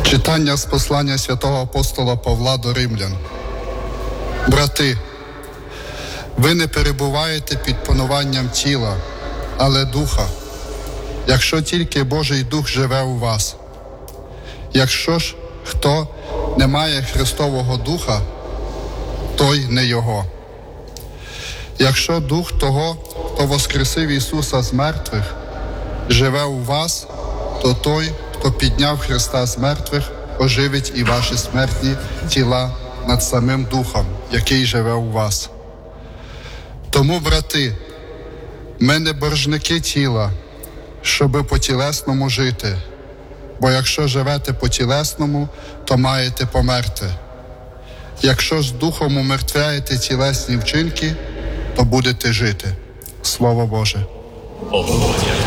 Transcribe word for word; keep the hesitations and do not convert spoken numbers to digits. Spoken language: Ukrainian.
Читання з послання святого апостола Павла до римлян. Брати, ви не перебуваєте під пануванням тіла, але духа, якщо тільки Божий Дух живе у вас. Якщо ж хто не має Христового Духа, той не Його. Якщо Дух того, хто воскресив Ісуса з мертвих, живе у вас, то той, хто підняв Христа з мертвих, оживить і ваші смертні тіла над самим Духом, який живе у вас. Тому, брати, ми не боржники тіла, щоби по тілесному жити, бо якщо живете по тілесному, то маєте померти. Якщо ж духом умертвяєте тілесні вчинки, то будете жити. Слово Боже. Обводять.